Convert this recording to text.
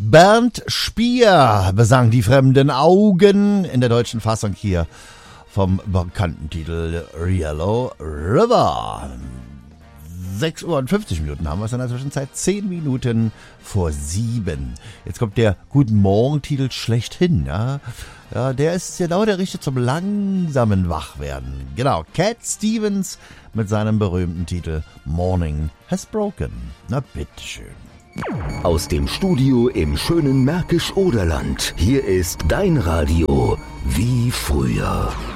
Bernd Spier besang Die fremden Augen in der deutschen Fassung hier vom bekannten Titel Yellow River. 6 Uhr und 50 Minuten haben wir es in der Zwischenzeit, 10 Minuten vor 7. Jetzt kommt der Guten Morgen-Titel schlechthin. Ja, der ist genau der Richtige zum langsamen Wachwerden. Genau, Cat Stevens mit seinem berühmten Titel Morning Has Broken. Na bitteschön. Aus dem Studio im schönen Märkisch-Oderland. Hier ist dein Radio wie früher.